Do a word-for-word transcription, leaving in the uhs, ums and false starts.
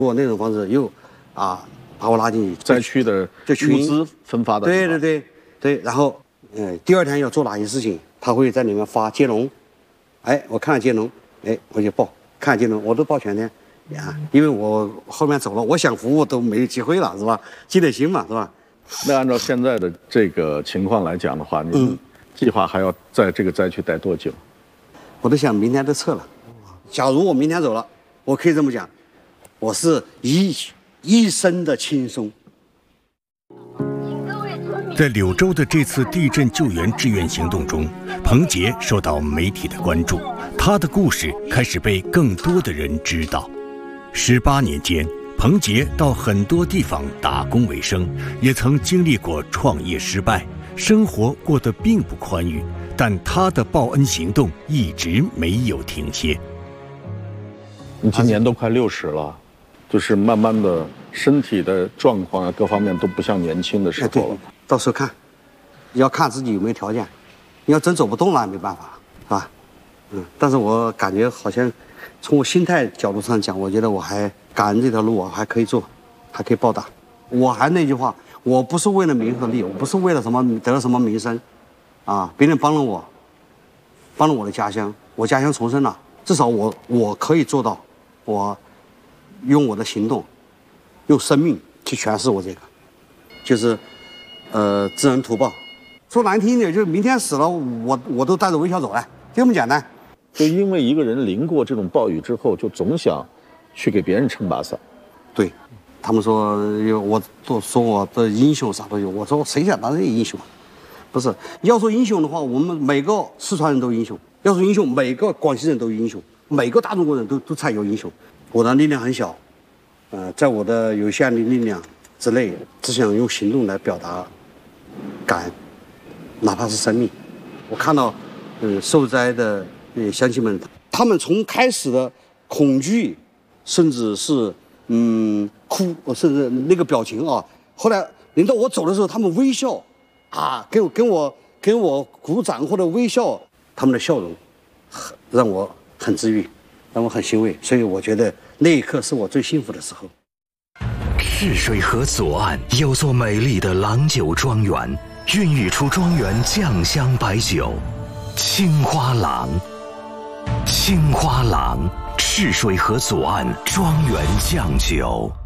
通过那种方式又啊把我拉进去灾区的物资分发的。 对对对对，然后嗯，第二天要做哪些事情，他会在里面发接龙。哎，我看了接龙，哎，我就报，看了接龙，我都报全天。啊，因为我后面走了，我想服务都没有机会了，是吧？积累心嘛，是吧？ 那按照现在的这个情况来讲的话，你们计划还要在这个灾区待多久？ 我都想明天就撤了。假如我明天走了，我可以这么讲，我是一一生的轻松。 在柳州的这次地震救援志愿行动中，彭杰受到媒体的关注，他的故事开始被更多的人知道。十八年间，彭杰到很多地方打工为生，也曾经历过创业失败，生活过得并不宽裕，但他的报恩行动一直没有停歇。 你今年都快六十了，就是慢慢的身体的状况啊，各方面都不像年轻的时候了。 到时候看，要看自己有没有条件。你要真走不动了，没办法，是吧？嗯，但是我感觉好像。从我心态角度上讲，我觉得我还感恩这条路，我还可以做，还可以报答。我还那句话，我不是为了名和利，我不是为了什么得了什么名声，啊，别人帮了我，帮了我的家乡，我家乡重生了，至少我我可以做到，我用我的行动，用生命去诠释我这个，就是呃知恩图报。说难听一点，就是明天死了，我我都带着微笑走了，就这么简单。 就因为一个人淋过这种暴雨之后，就总想去给别人撑把伞。 对，他们说我都说我的英雄啥都有，我说谁想当这个英雄？不是，要说英雄的话，我们每个四川人都英雄；要说英雄，每个广西人都英雄，每个大中国人都都才有英雄。我的力量很小，呃，在我的有限的力量之内，只想用行动来表达感恩，哪怕是生命。我看到，嗯、呃，受灾的。呃，乡亲们，他们从开始的恐惧，甚至是嗯哭，甚至那个表情啊，后来临到我走的时候，他们微笑，啊，给我跟我给我鼓掌或者微笑，他们的笑容，让我很治愈，让我很欣慰，所以我觉得那一刻是我最幸福的时候。 赤水河左岸有座美丽的郎酒庄园，孕育出庄园酱香白酒，青花郎。青花郎，赤水河左岸庄园酱酒。